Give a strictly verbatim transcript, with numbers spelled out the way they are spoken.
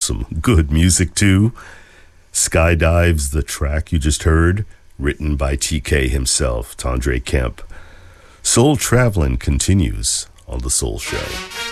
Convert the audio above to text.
some good music too. Skydive's the track you just heard, written by T K himself, Tondre Kemp. Soul Travelin' continues on The Soul Show.